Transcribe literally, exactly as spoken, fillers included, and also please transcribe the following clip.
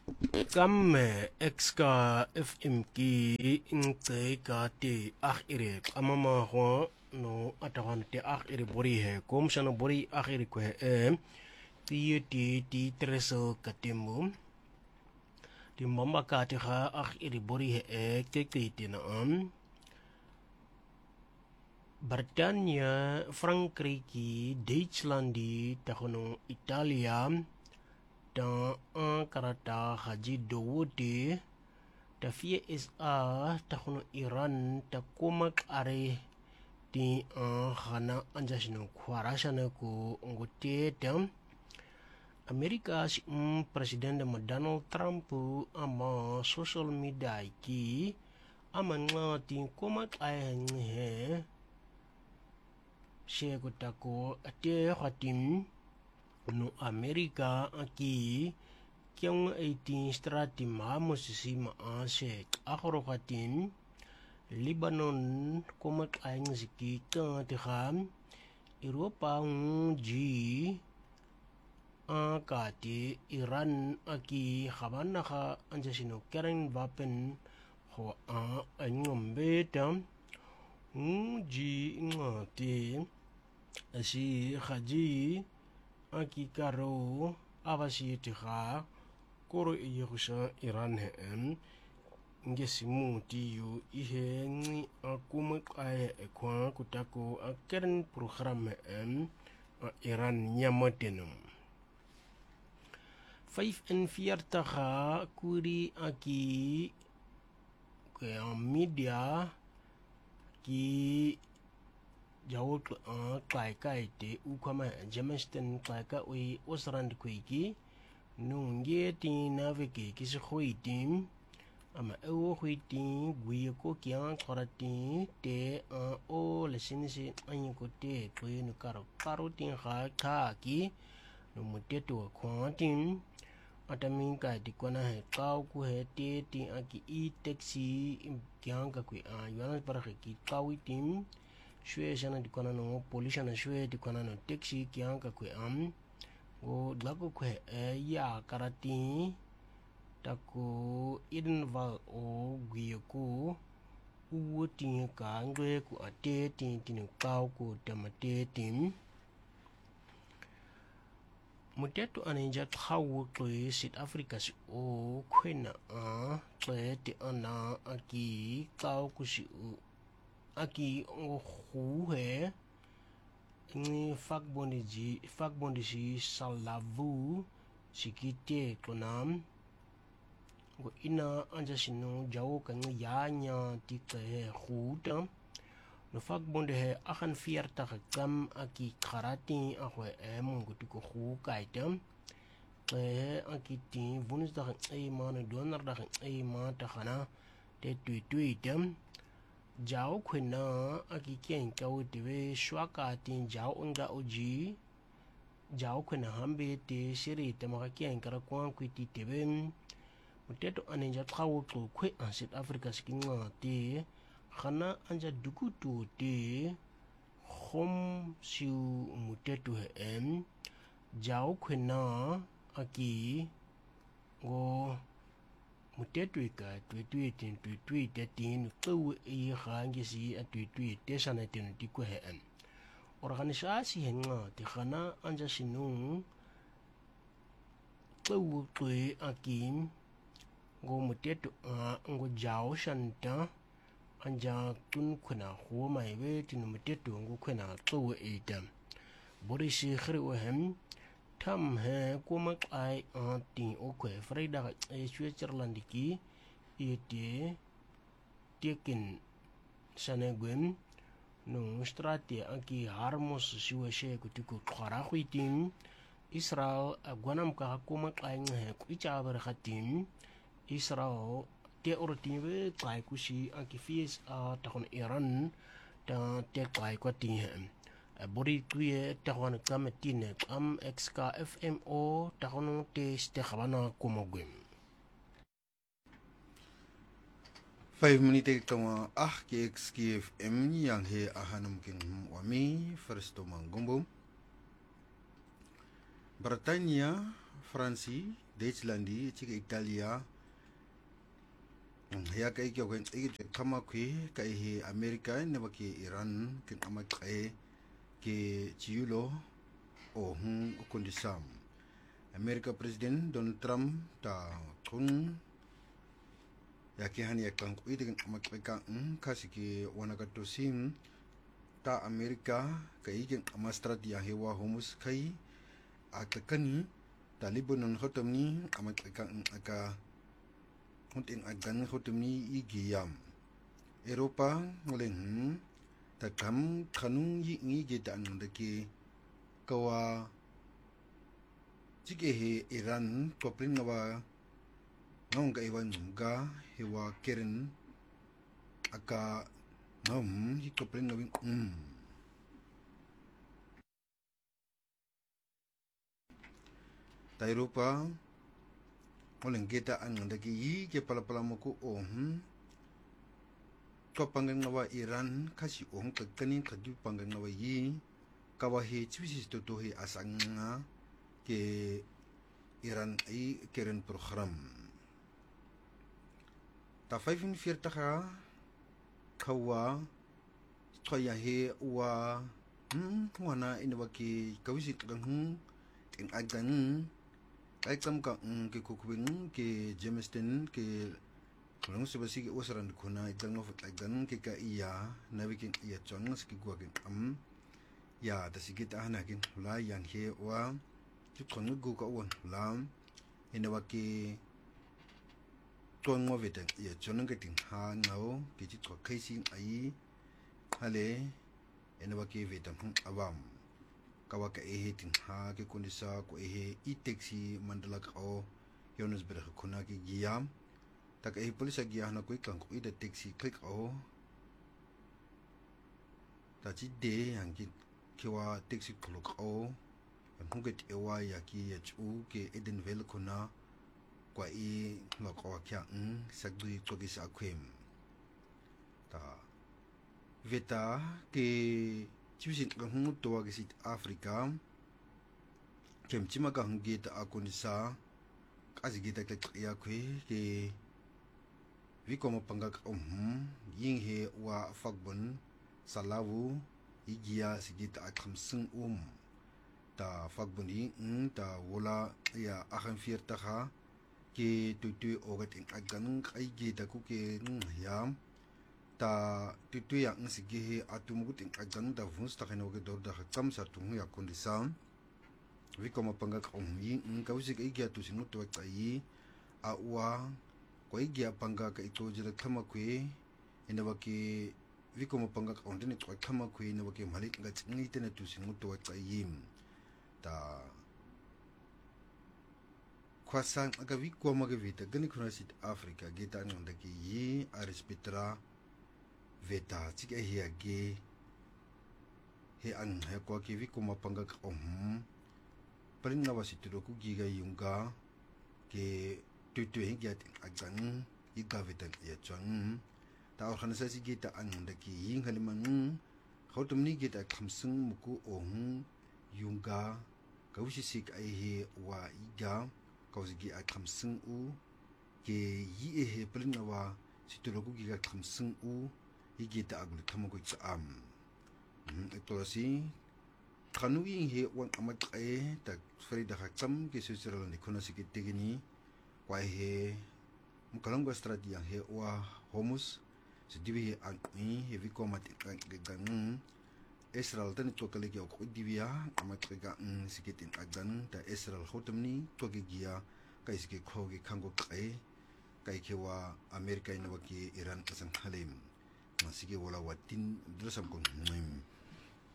Kamme exka F M ki ingce ka te ach ire amama ho no atahan te ach ire bori he kom shana bori ach ire ko he ti ti ti treso katemu ti mama ka te ha ach ire bori he ke ke te na am Britania Frankriki Duitslandi tahono Italia dan an karata haji dowode ta fie is a tahono Iran ta komak are di an hana anjashino kwarashana ko ngote tam Amerika si um president mo Donald Trump ama social media ki ama ngati komak ay he shego tako ate khatim no Amerika aki kyang eighteen strati mamusisi ma ase akhoro khatim Lebanon komak ayng ziki ka tikham Europa ji akati Iran aki khabana kha anjasino karen wapen ho a angombe tam ji ngati asi khaji aki karo abasi tikha koro iyekusha Iran hem ngesimu tiyu ihe ngi akumak ay ekwa kutako akern program hem Iran nyamotenum five and veertig kuri aki ke media ki jawol a klai kai te u kama Jamestown klai ka we osrand kwiki nungie ti navike ki se khoitim ama o khoitim gui ko kya kharati te a o lesinisi anyi ko te to yin karo karo tin kha kha ki no muteto khwatin atamin ka di kona he kau ku he te ti aki e taxi kyang ka kwi a yana par ki kawitim shwe shana di kona no pollution shwe di kona no taxi kyang ka kwi am go dlago kwe e ya karati tako idinval o gwieko uwo tin ka ngwe ku ate tin tin kau ku tamate tim muteto aninja thawu kwe South Africa si o kwena a kwe te ana aki kau ku si aki o khu he ni fakbondi ji fakbondi si salavu sikite konam go ina anja sino jawo kan ya nya ti ke khuta no fakbondi he akhan fierta kam aki kharati ahwe em go ti ko khu kaitam ke aki ti bunus da e man donar da e ma ta khana te tui tui tam Jao kwena aki kien kawo tewe shwaka tin jao nga oji jao kwena hambe te shiri te maka kien kara kwaan kwiti tewe muteto anenja thawo to kwe an South Africa siki nga te khana anja dukutu te khom siu muteto he em jao kwena aki go muteto ka tuitui tin tuitui te tin tu i khangi si tuitui te sana tin ti ko he em organisasi henga ti khana anja sinu tu tui akim go muteto a go jao shanta anja tun khuna ho mai we tin muteto go khuna tu e tam borisi khri o hem tam he komak ai anti o kwe freida e Switzerland ki ete tekin sanegwen no strate anki harmos siwe she ku tiku khara khitim Israel agwanam ka komak ai he ku ichaber khatim Israel te ortin we kai ku si anki fies a tahon Iran ta te kai ko tin he bori kuye tahon kametine am xk fmo tahon te ste khabana kumogwem five minute kama ah ke xk fm yang he ahanum king wami first to mangumbo Britania Fransi Deutschlandi chika Italia ya kai kyo kan igi kama kwi kai he America ne ba ke Iran kin ama kai ke chiulo o hun kondisam America President Donald Trump ta kun ya ke hani ya kan kwi de ama kai ka kasi ke wana ka tosim ta America kai kin ama strat ya hewa homus kai akakani ta Lebanon khotomni ama kai ka aka hunting agan khotomni igiyam Eropa ngolen ta kam khanung yi ngi ge ta nang de ke kawa chike he Iran koprin nawa ngong ga iwan ga hewa keren aka ngom hi koprin ngawin um ta Eropa ngolen kita an nang de ke yi ke pala pala mo ko om ko pangan ngawa Iran kasi ong kakanin kadu pangan ngawa yi kawa he chibisi to to he asanga ke Iran ai keren program ta vijfenveertig kawa toya he wa hm wana inwa ke kawisi kan in agan ai kam ka ke kukwing ke Jamestown ke Kalau sebasi ke usaran kuna ikan ngofut ikan ke ka iya nabi kin iya chong siki gua kin am ya ta siki ta hana kin la yang he wa tu chong gu ka won la ina wa ke chong ngofut iya chong ke tin ha ngau ke chi chok kai sin ai hale ina wa ke vetam awam kawa ka ehe tin ha ke kondisa ko ehe i taxi mandala ka o Johannesburg kuna ke giam tak eh polis lagi ahna kui kang kui da taxi klik o ta chi de yang ki kiwa taxi klok o yang hunget ewa ya ki ya chu ke Edenville kuna kwa i lok o kya ng sagdui chogi sa kwem ta veta ke chibisin kang hungut towa ke sit Afrika kem chima ka hungi ta akunisa kasi kita klik ya kwe ke Viko mapanggak om ying he wa fagbon salawu igia sigita akam sing um ta fagbon ying ta wala ya akan viertig ke tutu ogat in agan kai gita ku ke yam ta tutu yang sige he atumugut in agan da vuns ta keno ke dor da kam sa tung ya kondisam Viko mapanggak om ying kausik igia tu sinut wa kai a wa ko igia panga ka ito jira kama kwe ina waki viko mapanga ka ondene to kama kwe ina waki malik nga tsingi tena tu singuto wa tsayim ta kwasang aga viko maga vita gani kuna sit Afrika gita ngonda ki yi arispitra veta tsika hiya ge he an he kwa ki viko mapanga ka om paling nga wasituro ku giga yunga ke tutu hingiat agan igavetan ya chang ta organisasi kita an da ki yin haliman khotum ni kita khamsung muku ong yunga kausi sik ai he wa iga kausi gi khamsung u ke yi he plina wa situlogu gi khamsung u igita agul thamugo cham to si khanu yin he wan amat ai ta frida kham ke susiral ni khona sikit tegini kwa he mukalangwa strati yang he wa homus sedibi he angmi he viko mati gang Israel tan to kale ki ko divia amat ga sikitin agan ta Israel hotumni to ge gia kai sikik kho ge khango kai kai ke wa America ina wa ki Iran kasan khalim masige wala watin drasam ko